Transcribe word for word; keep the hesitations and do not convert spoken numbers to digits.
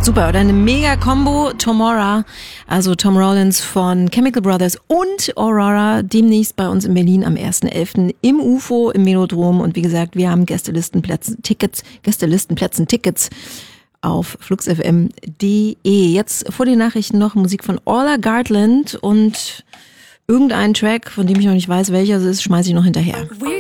Super, oder eine Mega-Kombo, Tomorrow, also Tom Rollins von Chemical Brothers und Aurora, demnächst bei uns in Berlin am ersten elften im U F O, im Velodrom. Und wie gesagt, wir haben Gästelistenplätzen, Tickets, Gästelistenplätzen, Tickets auf fluxfm punkt de. Jetzt vor den Nachrichten noch Musik von Orla Gartland und irgendein Track, von dem ich noch nicht weiß, welcher es ist, schmeiße ich noch hinterher.